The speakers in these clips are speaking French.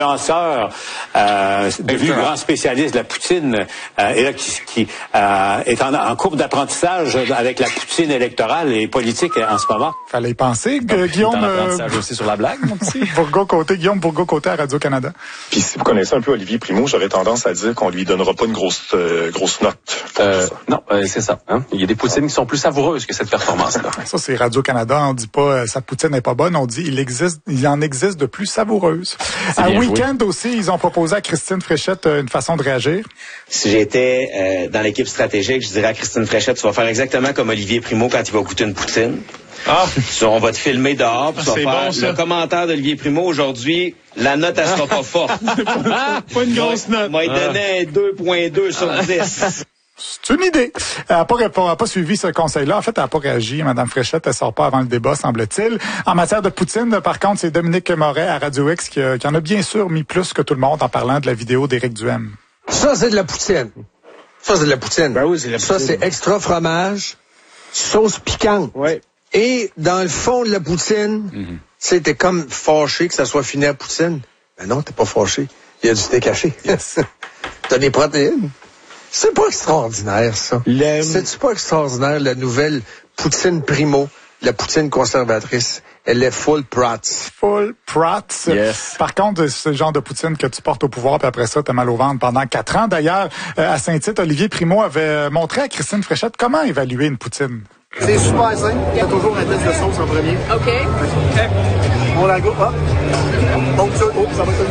Lanceur, devenu grand spécialiste de la poutine, et là, qui est en cours d'apprentissage avec la poutine électorale et politique en ce moment. Fallait y penser, Guillaume. Apprentissage aussi sur la blague, mon petit. Guillaume Bourgault-Côté à Radio-Canada. Puis si vous connaissez un peu Olivier Primo, j'aurais tendance à dire qu'on lui donnera pas une grosse note pour ça. Non, c'est ça. Hein? Il y a des poutines qui sont plus savoureuses que cette performance-là. Ça, c'est Radio-Canada. On dit pas sa poutine n'est pas bonne. On dit il en existe de plus savoureuses. À Week-end aussi, ils ont proposé à Christine Fréchette une façon de réagir. Si j'étais dans l'équipe stratégique, je dirais à Christine Fréchette, tu vas faire exactement comme Olivier Primo quand il va goûter une poutine. On va te filmer dehors, puis tu vas faire le commentaire d'Olivier Primo aujourd'hui. La note, elle sera pas forte. Pas une grosse note. Moi, il donnait 2.2 sur 10. C'est une idée. Elle n'a pas suivi ce conseil-là. En fait, elle n'a pas réagi. Madame Fréchette, elle sort pas avant le débat, semble-t-il. En matière de poutine, par contre, c'est Dominique Moret à Radio X qui en a bien sûr mis plus que tout le monde en parlant de la vidéo d'Éric Duhaime. Ça, c'est de la poutine. Ben oui, c'est de la poutine. Ça, c'est extra fromage, sauce piquante. Ouais. Et dans le fond de la poutine, t'es comme fâché que ça soit fini à poutine. Ben non, t'es pas fâché. Il y a du steak haché. Yes. T'as des protéines. C'est pas extraordinaire, ça. C'est pas extraordinaire, la nouvelle poutine Primo, la poutine conservatrice. Elle est full prats. Full prats. Yes. Par contre, c'est le genre de poutine que tu portes au pouvoir, puis après ça, t'as mal au ventre pendant 4 ans. D'ailleurs, à Saint-Tite, Olivier Primo avait montré à Christine Fréchette comment évaluer une poutine. C'est super simple. Il y a toujours un test de sauce en premier. OK. On la goûte. Ça va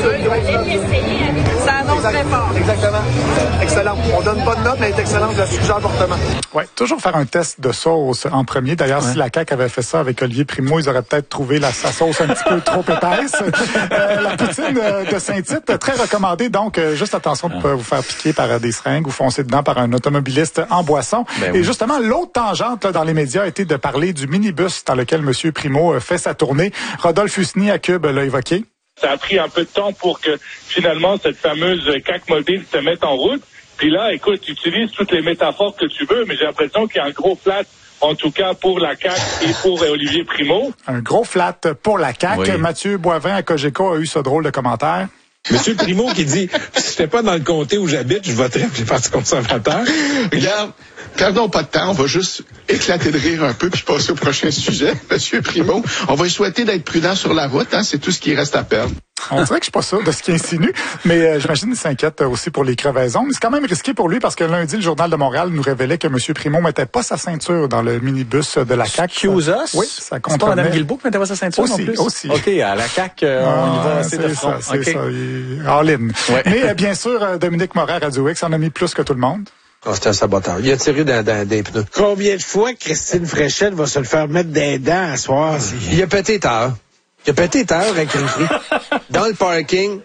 Ça annonce très fort. Exactement. Excellent. On donne pas de note, mais elle est excellente. Je la suggère fortement. Oui, toujours faire un test de sauce en premier. D'ailleurs, si la CAQ avait fait ça avec Olivier Primo, ils auraient peut-être trouvé sa sauce un petit peu trop épaisse. La poutine de Saint-Tite, très recommandée. Donc, juste attention de ne pas vous faire piquer par des seringues ou foncer dedans par un automobiliste en boisson. Et justement, l'autre tangente dans les médias a été de parler du minibus dans lequel M. Primo fait sa tournée. Rodolphe Husny à Cube l'a évoqué. Ça a pris un peu de temps pour que finalement cette fameuse CAQ mobile se mette en route. Puis là, écoute, tu utilises toutes les métaphores que tu veux, mais j'ai l'impression qu'il y a un gros flat, en tout cas pour la CAQ et pour Olivier Primo. Un gros flat pour la CAQ. Oui. Mathieu Boivin à Cogeco a eu ce drôle de commentaire. Monsieur Primo qui dit, si j'étais pas dans le comté où j'habite, je voterais pour les partis conservateurs. Regarde, perdons pas de temps, on va juste éclater de rire un peu puis passer au prochain sujet, Monsieur Primo. On va lui souhaiter d'être prudent sur la route, hein, c'est tout ce qui reste à perdre. On dirait que je suis pas sûr de ce qu'il insinue, mais j'imagine qu'il s'inquiète aussi pour les crevaisons. Mais c'est quand même risqué pour lui parce que lundi, le Journal de Montréal nous révélait que M. Primo mettait pas sa ceinture dans le minibus de la CAQ. Excuse us? Oui, ça compte. C'est pas Mme Guilbeault qui mettait pas sa ceinture aussi, non plus? Aussi. OK, à la CAQ, on y va assez de front. C'est ça, all in. Ouais. Mais bien sûr, Dominique Moret à Radio X en a mis plus que tout le monde. Oh, c'est un saboteur. Il a tiré des pneus. Combien de fois Christine Fréchette va se le faire mettre des dents à soir? Il a pété tard. Il a pété tard avec une cri. Dans le parking,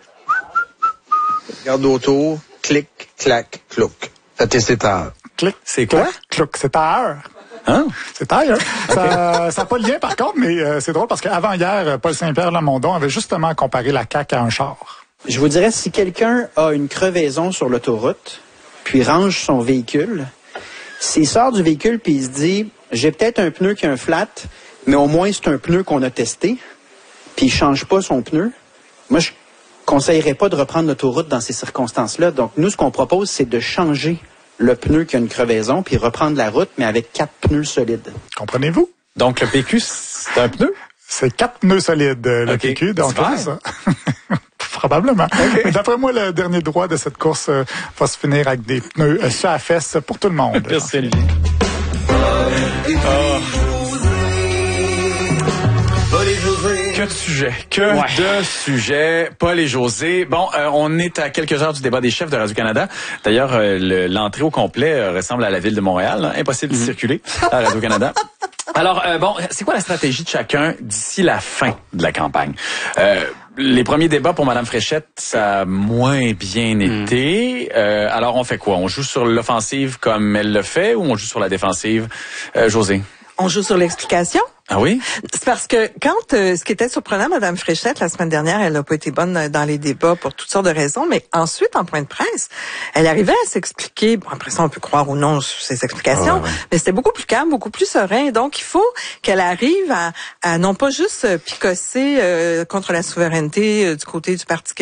regarde autour, clic, clac, clouc. Ça testé tard. Clic, c'est quoi? Clouc, c'est tard. Hein? C'est taille, hein? Ça n'a pas de lien, par contre, mais c'est drôle parce qu'avant hier, Paul Saint-Pierre Lamondon avait justement comparé la CAQ à un char. Je vous dirais, si quelqu'un a une crevaison sur l'autoroute, puis range son véhicule, s'il sort du véhicule puis il se dit, j'ai peut-être un pneu qui a un flat, mais au moins c'est un pneu qu'on a testé, puis il change pas son pneu, moi je conseillerais pas de reprendre l'autoroute dans ces circonstances-là. Donc nous, ce qu'on propose, c'est de changer le pneu qui a une crevaison, puis reprendre la route, mais avec 4 pneus solides. Comprenez-vous? Donc le PQ, c'est un pneu? C'est 4 pneus solides, le PQ, donc c'est ça. Probablement. Okay. D'après moi, le dernier droit de cette course va se finir avec des pneus sur la fesse pour tout le monde. Merci, Olivier. Que de sujets. De sujets. Paul et José. Bon, on est à quelques heures du débat des chefs de Radio-Canada. D'ailleurs, l'entrée au complet ressemble à la ville de Montréal. Hein? Impossible de circuler à Radio-Canada. Alors, bon, c'est quoi la stratégie de chacun d'ici la fin de la campagne? Les premiers débats pour Mme Fréchette, ça a moins bien été. Alors, on fait quoi? On joue sur l'offensive comme elle le fait ou on joue sur la défensive? José? On joue sur l'explication. Ah oui? C'est parce que quand, ce qui était surprenant, Mme Fréchette, la semaine dernière, elle n'a pas été bonne dans les débats pour toutes sortes de raisons, mais ensuite, en point de presse, elle arrivait à s'expliquer. Bon, après ça, on peut croire ou non ses explications, mais c'était beaucoup plus calme, beaucoup plus serein. Donc, il faut qu'elle arrive à non pas juste picosser contre la souveraineté du côté du Parti